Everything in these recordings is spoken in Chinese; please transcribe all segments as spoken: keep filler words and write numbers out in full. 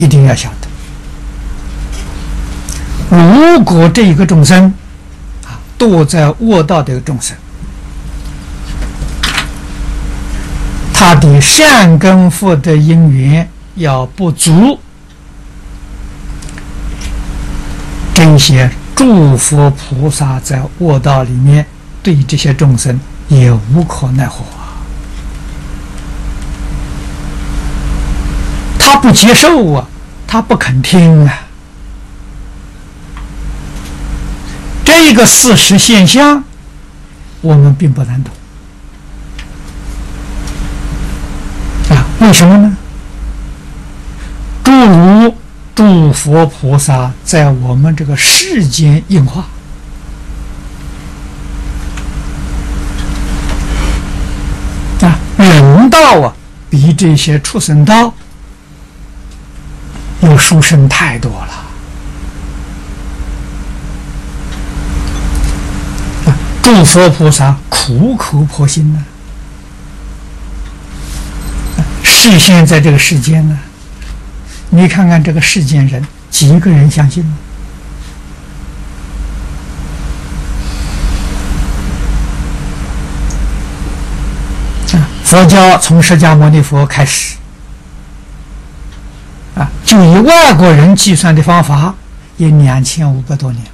一定要晓得，如果这一个众生啊堕在恶道的一个众生，他的善根福德因缘要不足，这些诸佛菩萨在恶道里面对这些众生也无可奈何啊，他不接受啊，他不肯听啊，这个事实现象我们并不难懂啊，为什么呢？诸如诸佛菩萨在我们这个世间应化啊，人道啊比这些畜生道要殊胜太多了啊！诸佛菩萨苦口婆心呢、啊，示现在这个世间呢。你看看这个世间人，几个人相信呢？啊，佛教从释迦牟尼佛开始，啊，就以外国人计算的方法，也两千五百多年，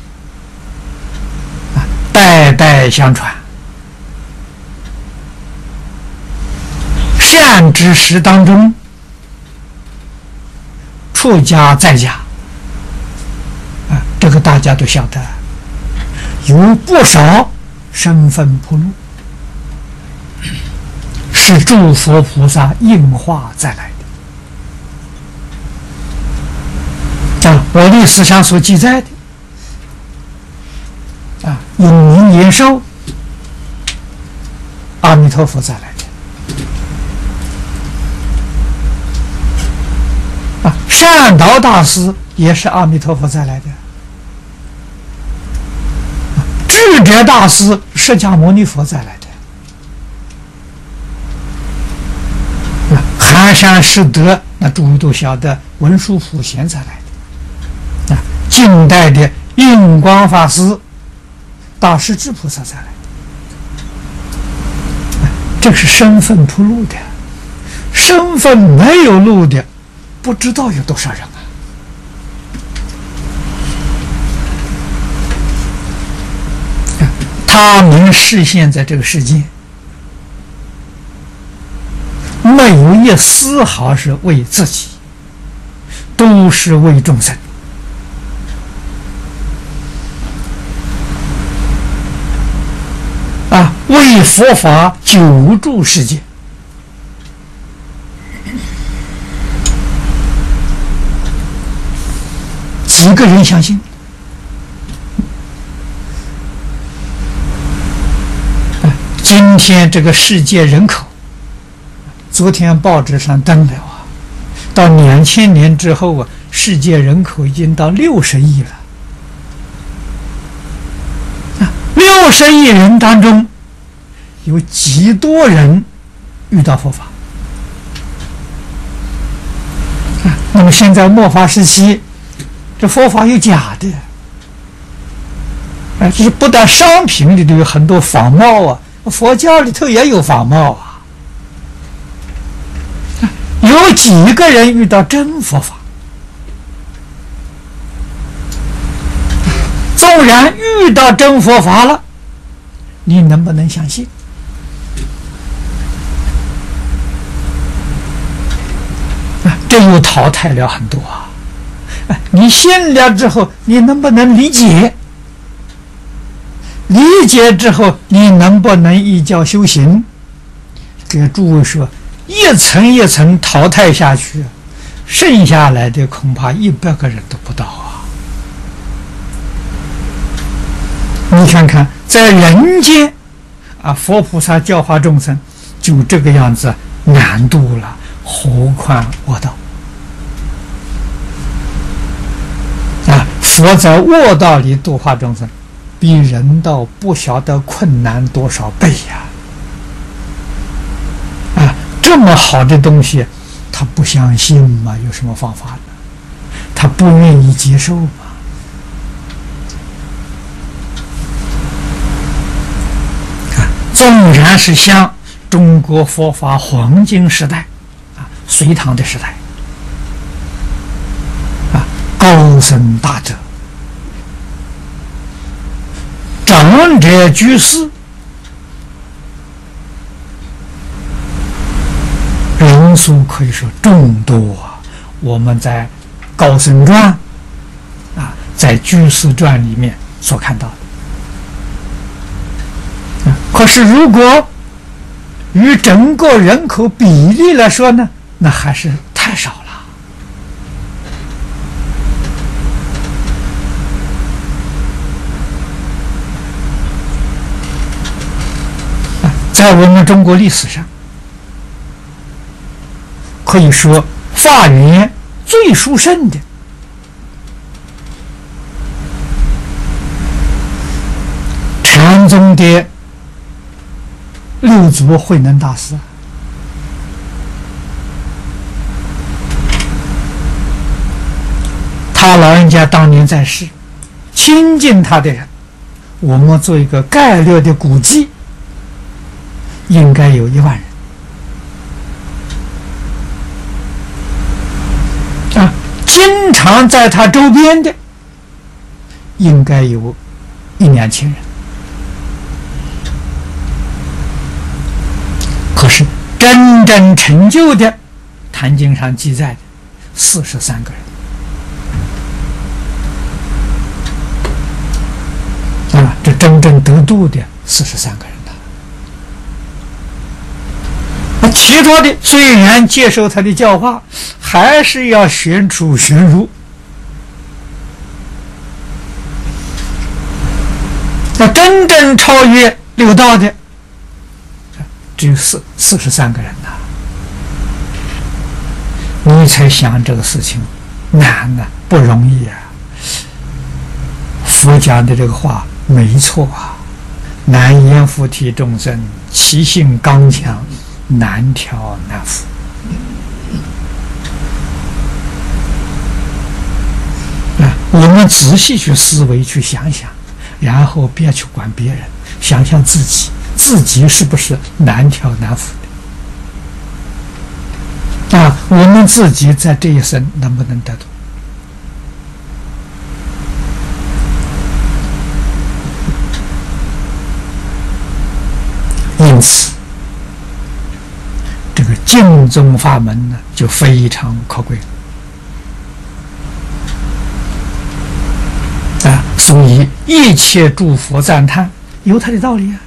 啊，代代相传，善知识当中。出家在家啊，这个大家都晓得，有不少身份铺路，是诸佛菩萨应化再来的。啊，我历史上所记载的啊，永明延寿，阿弥陀佛再来的。善导大师也是阿弥陀佛再来的，智者大师释迦牟尼佛再来的，寒山拾得那诸位都晓得文殊普贤再来的，啊，近代的印光法师、大势至菩萨再来的，这是身份铺路的，身份没有路的。不知道有多少人啊！他们示现在这个世界，没有一丝毫是为自己，都是为众生。啊，为佛法救助世界。几个人相信？今天这个世界人口，昨天报纸上登了啊，到两千年之后啊，世界人口已经到六十亿了。啊，六十亿人当中，有几多人遇到佛法？啊，那么现在末法时期。这佛法有假的，啊，这是不但商品里头有很多仿冒啊，佛教里头也有仿冒啊。有几个人遇到真佛法？纵然遇到真佛法了，你能不能相信？啊，这又淘汰了很多啊。你信了之后，你能不能理解？理解之后，你能不能依教修行？给诸位说，一层一层淘汰下去，剩下来的恐怕一百个人都不到啊！你看看，在人间啊，佛菩萨教化众生就这个样子难度了，何况恶道？佛在恶道里度化众生，比人道不晓得困难多少倍呀！啊，这么好的东西， 他不相信嘛，有什么方法呢？他不愿意接受嘛。啊，纵然是像中国佛法黄金时代啊，隋唐的时代啊，高僧大德、长者居士，人数可以说众多啊。我们在《高僧传》啊，在《居士传》里面所看到的。啊，可是如果与整个人口比例来说呢，那还是太少了。啊，在我们中国历史上，可以说法缘最殊胜的禅宗的六祖慧能大师，他老人家当年在世，亲近他的人，我们做一个概略的估计，应该有一万人。啊，经常在他周边的，应该有一两千人。可是真正成就的，《坛经》上记载的四十三个人啊，这真正得度的四十三个人呐。啊，其他的虽然接受他的教化，还是要玄出玄入。那真正超越六道的，只有四四十三个人呐。你才想这个事情难呐，不容易啊。佛讲的这个话没错啊，难言菩提众生，其性刚强，难调难服。啊，我们仔细去思维，去想想，然后别去管别人，想想自己，自己是不是难调难服的？啊，我们自己在这一生能不能得度？因此，这个净宗法门呢，就非常可贵啊！所以一切诸佛赞叹，有它的道理啊！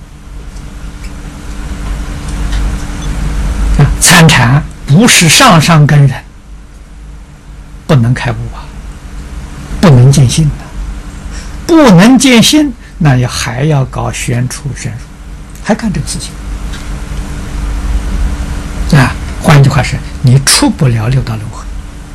啊，参禅不是上上根人，不能开悟啊，不能见性的，不能见性，那也还要搞玄出玄入，还干这个事情啊！换句话说，你出不了六道轮回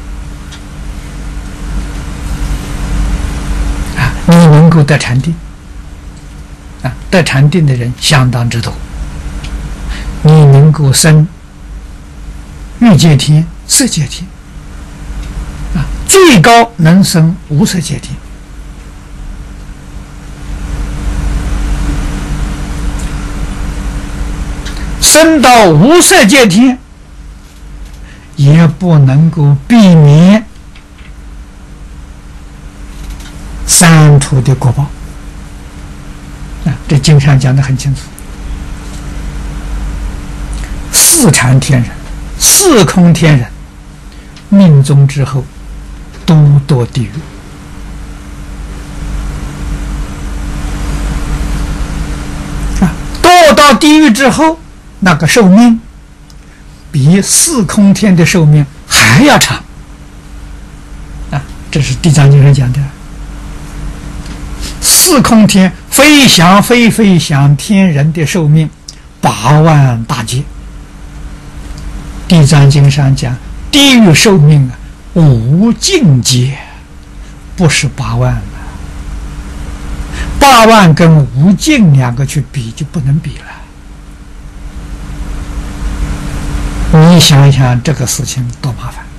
啊！你能够得禅定啊，得禅定的人相当之多。你能够生欲界天、色界天啊，最高能生无色界天。升到无色界天，也不能够避免三途的果报啊！这经上讲得很清楚。四禅天人、四空天人，命终之后都堕地狱。啊，堕到地狱之后，那个寿命比四空天的寿命还要长啊！这是《地藏经》上讲的。四空天飞翔飞飞翔天人的寿命八万大劫。地藏经上讲，地狱寿命啊无尽劫，不是八万了。八万跟无尽两个去比就不能比了。 你想想这个事情多麻烦。